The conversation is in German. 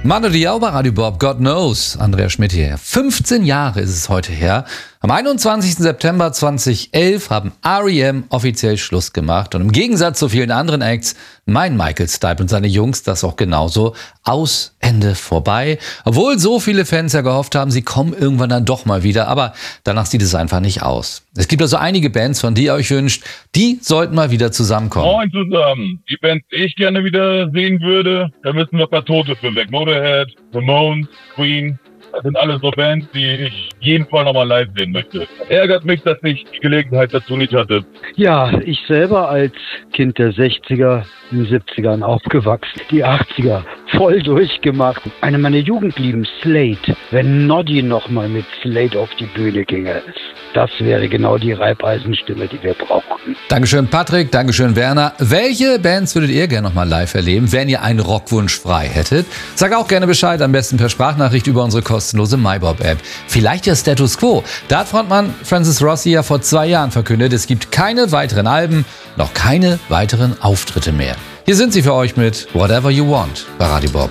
Manu Diao bei Radio Bob, God knows. Andreas Schmidt hier. 15 Jahre ist es heute her. Am 21. September 2011 haben R.E.M. offiziell Schluss gemacht. Und im Gegensatz zu vielen anderen Acts meinen Michael Stipe und seine Jungs das auch genauso. Aus, Ende, vorbei. Obwohl so viele Fans ja gehofft haben, sie kommen irgendwann dann doch mal wieder. Aber danach sieht es einfach nicht aus. Es gibt also einige Bands, von die ihr euch wünscht, die sollten mal wieder zusammenkommen. Moin zusammen. Die Bands, die ich gerne wieder sehen würde, da müssen noch ein paar Tote für weg. Motorhead, Ramones, Queen. Das sind alles so Bands, die ich jeden Fall nochmal live sehen möchte. Ärgert mich, dass ich die Gelegenheit dazu nicht hatte. Ja, ich selber als Kind der 60er, in den 70ern aufgewachsen, die 80er voll durchgemacht. Eine meiner Jugendlieben, Slade. Wenn Noddy nochmal mit Slade auf die Bühne ginge, das wäre genau die Reibeisenstimme, die wir brauchen. Dankeschön Patrick, Dankeschön Werner. Welche Bands würdet ihr gerne nochmal live erleben, wenn ihr einen Rockwunsch frei hättet? Sag auch gerne Bescheid, am besten per Sprachnachricht über unsere kostenlose MyBob-App. Vielleicht ja Status Quo. Da hat Frontmann Francis Rossi ja vor 2 Jahren verkündet, es gibt keine weiteren Alben, noch keine weiteren Auftritte mehr. Hier sind sie für euch mit Whatever You Want bei Radio Bob.